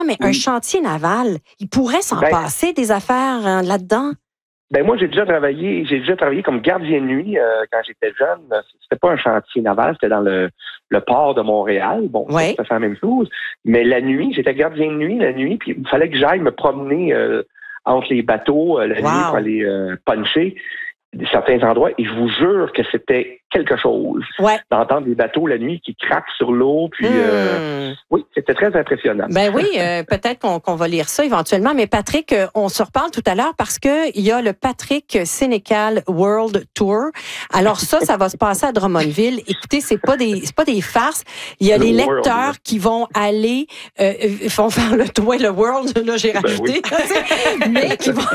mais un chantier naval, il pourrait s'en passer des affaires là-dedans? Ben moi, j'ai déjà travaillé comme gardien de nuit quand j'étais jeune. C'était pas un chantier naval, c'était dans le port de Montréal. Bon, oui. Ça fait la même chose. Mais la nuit, j'étais gardien de nuit la nuit, puis il fallait que j'aille me promener entre les bateaux la nuit pour aller puncher certains endroits. Et je vous jure que c'était quelque chose d'entendre des bateaux la nuit qui craquent sur l'eau. Puis oui, c'était très impressionnant. Ben oui, peut-être qu'on va lire ça éventuellement. Mais Patrick, on se reparle tout à l'heure parce que il y a le Patrick Sénécal World Tour. Alors ça va se passer à Drummondville. Écoutez, c'est pas des farces. Il y a les lecteurs qui vont aller, vont faire le tour, le World, là j'ai rajouté, mais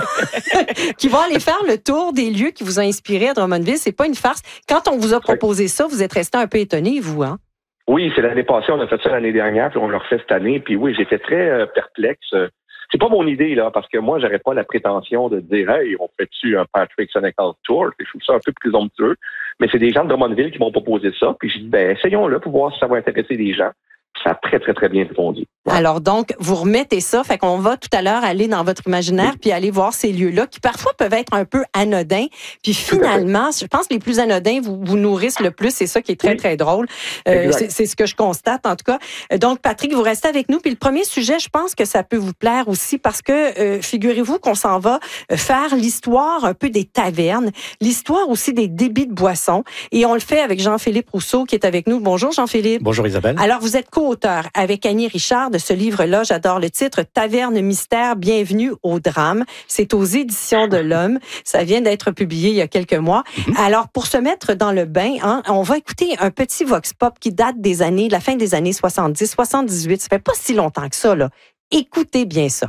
qui vont aller faire le tour des lieux qui vous ont inspiré à Drummondville. C'est pas une farce. Quand on vous a proposé ça, vous êtes resté un peu étonné, vous, hein? Oui, c'est l'année passée, on a fait ça l'année dernière, puis on le refait cette année. Puis oui, j'étais très perplexe. C'est pas mon idée, là, parce que moi, j'aurais pas la prétention de dire « Hey, on fait-tu un Patrick Sénécal Tour? » Je trouve ça un peu présomptueux. Mais c'est des gens de Drummondville qui m'ont proposé ça. Puis j'ai dit « Ben, essayons-le pour voir si ça va intéresser les gens. » Ça a très, très, très bien répondu. Ouais. Alors donc, vous remettez ça, fait qu'on va tout à l'heure aller dans votre imaginaire puis aller voir ces lieux-là qui parfois peuvent être un peu anodins. Puis finalement, je pense que les plus anodins vous nourrissent le plus. C'est ça qui est très, très drôle. C'est ce que je constate en tout cas. Donc, Patrick, vous restez avec nous. Puis le premier sujet, je pense que ça peut vous plaire aussi parce que figurez-vous qu'on s'en va faire l'histoire un peu des tavernes, l'histoire aussi des débits de boissons. Et on le fait avec Jean-Philippe Rousseau qui est avec nous. Bonjour Jean-Philippe. Bonjour Isabelle. Alors, vous êtes co-auteur avec Annie Richard de ce livre-là. J'adore le titre, Taverne mystère, bienvenue au drame. C'est aux éditions de l'Homme. Ça vient d'être publié il y a quelques mois. Alors, pour se mettre dans le bain, on va écouter un petit vox pop qui date de la fin des années 70, 78. Ça fait pas si longtemps que ça, là. Écoutez bien ça.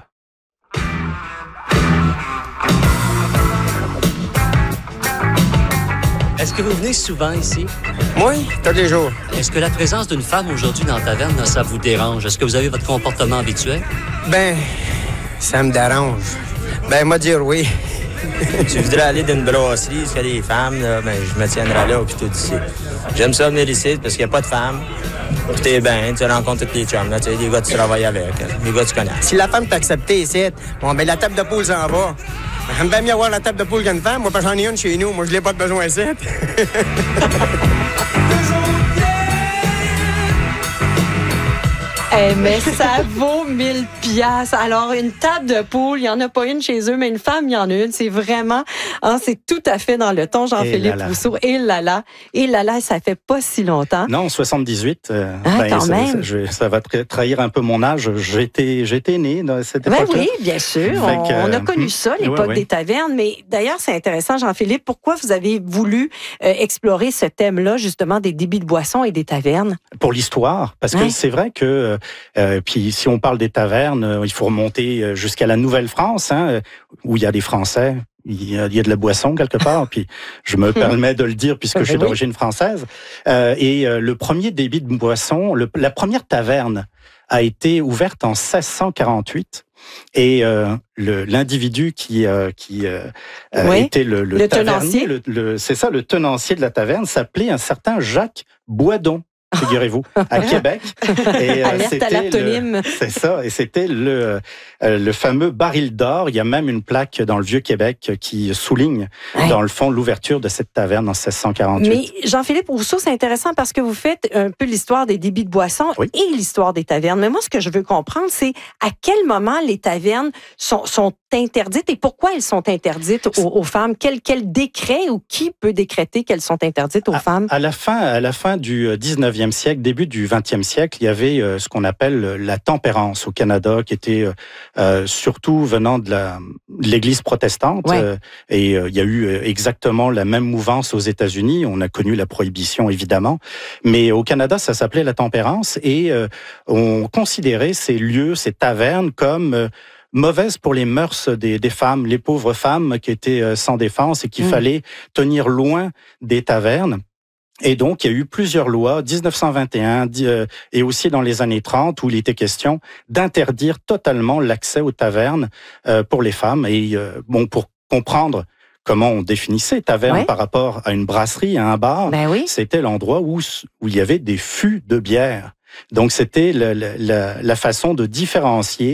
Est-ce que vous venez souvent ici? Oui, tous les jours. Est-ce que la présence d'une femme aujourd'hui dans la taverne, ça vous dérange? Est-ce que vous avez votre comportement habituel? Ben, ça me dérange. Ben, moi dire oui. Tu voudrais aller dans une brasserie, parce qu'il y a des femmes, là, ben, je me tiendrai là, puis tout ici. J'aime ça venir ici, parce qu'il n'y a pas de femmes. Puis t'es bien, tu rencontres tous les chums, là, tu sais, des gars que tu travailles avec, des gars que tu connais. Si la femme t'a accepté ici, bon, ben, la table de poule s'en va. J'aime bien mieux avoir la table de poule qu'une femme. Moi, parce que j'en ai une chez nous. Moi, je n'ai pas de besoin ici. Mais ça vaut 1000 piastres. Alors, une table de poule, il n'y en a pas une chez eux, mais une femme, il y en a une. C'est vraiment, c'est tout à fait dans le ton, Jean-Philippe Rousseau. Et là, ça fait pas si longtemps. Non, 78. Quand même. Ça va trahir un peu mon âge. J'étais né dans cette époque-là. Oui, bien sûr. On a connu ça, l'époque des tavernes. Mais d'ailleurs, c'est intéressant, Jean-Philippe. Pourquoi vous avez voulu explorer ce thème-là, justement, des débits de boissons et des tavernes? Pour l'histoire. Parce que c'est vrai que puis si on parle des tavernes, il faut remonter jusqu'à la Nouvelle-France, où il y a des Français. Il y a de la boisson quelque part, puis je me permets de le dire puisque je suis d'origine française. Et le premier débit de boisson, la première taverne a été ouverte en 1648. Et l'individu qui était le tenancier, c'est ça, le tenancier de la taverne, s'appelait un certain Jacques Boisdon. Figurez-vous, à Québec. Et c'est ça, et c'était le fameux baril d'or. Il y a même une plaque dans le Vieux-Québec qui souligne, dans le fond, l'ouverture de cette taverne en 1648. Mais Jean-Philippe Rousseau, c'est intéressant parce que vous faites un peu l'histoire des débits de boissons et l'histoire des tavernes. Mais moi, ce que je veux comprendre, c'est à quel moment les tavernes sont interdites et pourquoi elles sont interdites aux femmes? Quel décret ou qui peut décréter qu'elles sont interdites aux femmes? À la fin du 19e siècle, début du 20e siècle, il y avait ce qu'on appelle la tempérance au Canada, qui était surtout venant de l'Église protestante. Et il y a eu exactement la même mouvance aux États-Unis. On a connu la prohibition, évidemment. Mais au Canada, ça s'appelait la tempérance. Et on considérait ces lieux, ces tavernes, comme mauvaise pour les mœurs des femmes, les pauvres femmes qui étaient sans défense et qu'il fallait tenir loin des tavernes. Et donc, il y a eu plusieurs lois, 1921 et aussi dans les années 30, où il était question d'interdire totalement l'accès aux tavernes pour les femmes. Et pour comprendre comment on définissait taverne par rapport à une brasserie, à un bar, c'était l'endroit où il y avait des fûts de bière. Donc, c'était la façon de différencier